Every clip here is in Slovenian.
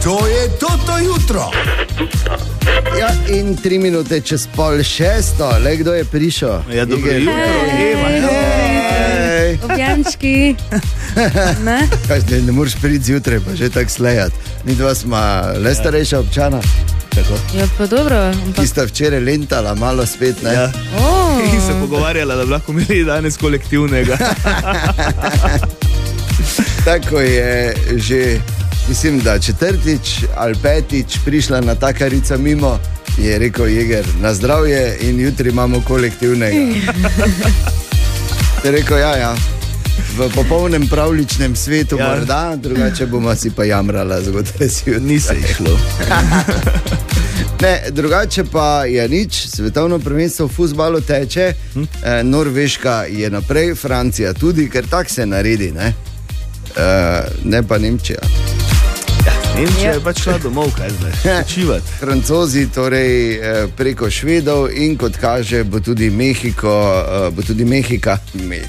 To je Toto jutro. Ja, in 3 minute čez 5:30, le kdo je prišel? Ja, dobro jutro, Eva. Objemčki. Ne? Kaj, ne moreš priti zjutraj, pa že tako slejati. Mi dva smo le starejša občana. Tako. Ja, pa dobro. Ki sta včeraj lentala, malo spet, ne? Ja. Oh. In se pogovarjala, da bi lahko imeli danes kolektivnega. Tako je že, mislim, da 4. ali 5. prišla na takarica mimo, je rekel Jeger, na zdravje in jutri imamo kolektivnega. Je rekel, ja, v popolnem pravličnem svetu morda, drugače bomo si pa jamrala zgodaj si jutri. Ni se išlo. Ne, drugače pa je nič, svetovno prvenstvo v fuzbalu teče, Norveška je naprej, Francija tudi, ker tak se naredi, ne pa Nemčija. Nemčija je pač šla domov, kaj zdaj, počivati. Francozi torej preko Švedov in kot kaže bo tudi Mehika.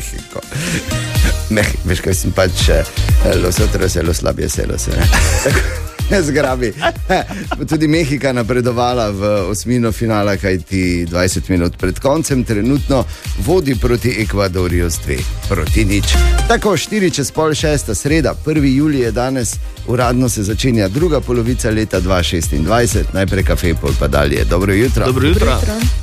Veš, kaj sem pač losotro zelo slabje selo se, ne? Zgrabi. Tudi Mehika napredovala v osmino finala, kajti 20 minut pred koncem trenutno vodi proti Ekvadorju z 2-0. Tako 4:05, sreda, 1. julij je danes, uradno se začenja druga polovica leta 2026, najprej kafe, pol pa dalje. Dobro jutro. Dobro jutro.